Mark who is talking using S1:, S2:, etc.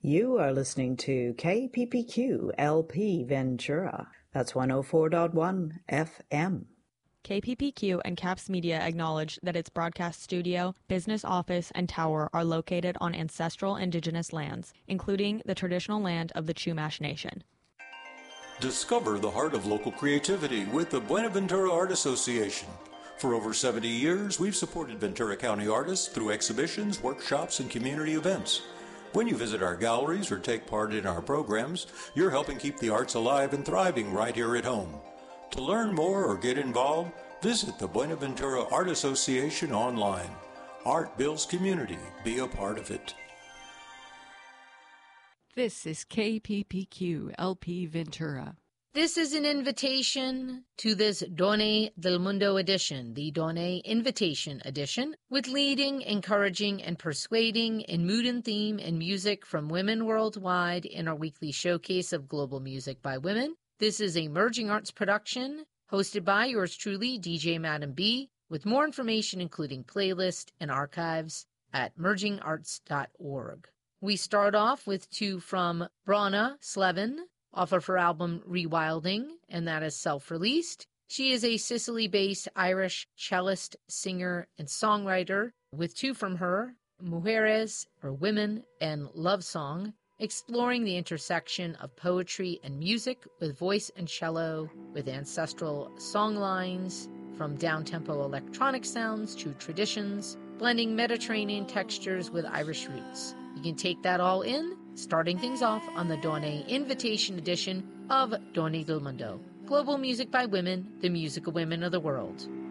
S1: You are listening to KPPQ LP Ventura. That's 104.1 FM.
S2: KPPQ and CAPS Media acknowledge that its broadcast studio, business office, and tower are located on ancestral indigenous lands, including the traditional land of the Chumash Nation.
S3: Discover the heart of local creativity with the Buenaventura Art Association. For over 70 years, we've supported Ventura County artists through exhibitions, workshops, and community events. When you visit our galleries or take part in our programs, you're helping keep the arts alive and thriving right here at home. To learn more or get involved, visit the Buenaventura Art Association online. Art builds community. Be a part of it.
S4: This is KPPQ LP Ventura.
S5: This is an invitation to this Done del Mundo edition, the Done Invitation edition, with leading, encouraging, and persuading in mood and theme and music from women worldwide in our weekly showcase of global music by women. This is a Merging Arts production, hosted by yours truly, DJ Madam B, with more information including playlist and archives at mergingarts.org. We start off with two from Brana Slevin, off of her album Rewilding, and that is self-released. She is a Sicily-based Irish cellist, singer, and songwriter, with two from her, Mujeres, or Women, and Love Song, exploring the intersection of poetry and music with voice and cello, with ancestral songlines, from down-tempo electronic sounds to traditions, blending Mediterranean textures with Irish roots. You can take that all in, starting things off on the Done Invitation edition of Done del Mundo. Global music by women, the music of women of the world.